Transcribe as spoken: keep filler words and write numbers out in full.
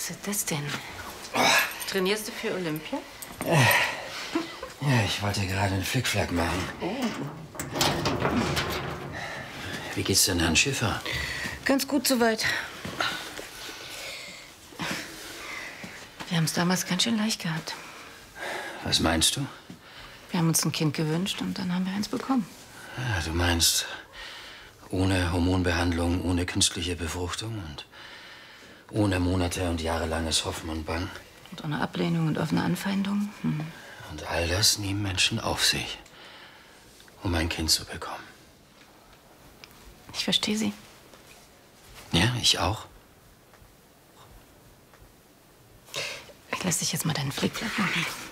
Was ist das denn? Trainierst du für Olympia? Ja, ich wollte gerade einen Flickflack machen. Wie geht's denn Herrn Schiffer? Ganz gut soweit. Wir haben es damals ganz schön leicht gehabt. Was meinst du? Wir haben uns ein Kind gewünscht und dann haben wir eins bekommen. Ja, du meinst, ohne Hormonbehandlung, ohne künstliche Befruchtung und ohne Monate und jahrelanges Hoffen und Bangen. Und ohne Ablehnung und offene Anfeindung. Hm. Und all das nehmen Menschen auf sich, um ein Kind zu bekommen. Ich verstehe Sie. Ja, ich auch. Ich lass dich jetzt mal deinen Flickflack machen.